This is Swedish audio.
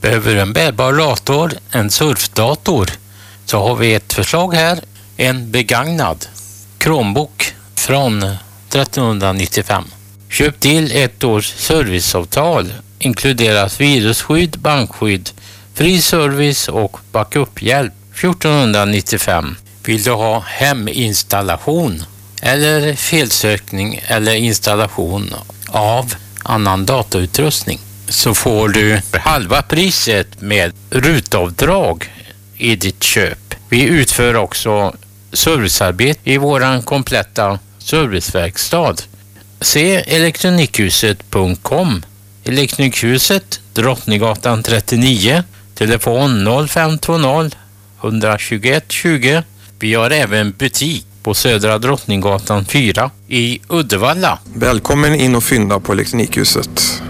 Över en bärbar dator, en surfdator, så har vi ett förslag här. En begagnad Chromebook från 1395. Köp till ett års serviceavtal. Inkluderas virusskydd, bankskydd, fri service och backup-hjälp. 1495. Vill du ha heminstallation eller felsökning eller installation av annan datautrustning, så får du halva priset med rutavdrag i ditt köp. Vi utför också servicearbete i våran kompletta serviceverkstad. Se elektronikhuset.com. Elektronikhuset, Drottninggatan 39, telefon 0520 121 20. Vi har även butik på Södra Drottninggatan 4 i Uddevalla. Välkommen in och fynda på Elektronikhuset.